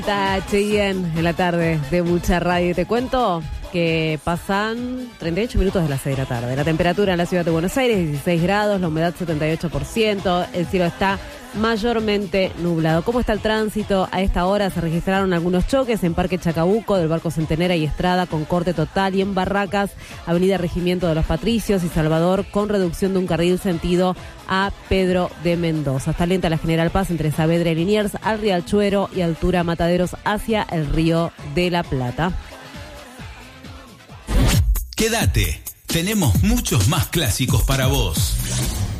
Está Cheyenne en la tarde de mucha radio. Te cuento que pasan 38 minutos de las 6 de la tarde. La temperatura en la ciudad de Buenos Aires, 16 grados, la humedad 78%, el cielo está mayormente nublado. ¿Cómo está el tránsito? A esta hora se registraron algunos choques en Parque Chacabuco, del Barco Centenera y Estrada con corte total, y en Barracas, Avenida Regimiento de los Patricios y Salvador, con reducción de un carril sentido a Pedro de Mendoza. Está lenta la General Paz entre Saavedra y Liniers, al Riachuelo y altura Mataderos hacia el Río de la Plata. Quédate, tenemos muchos más clásicos para vos.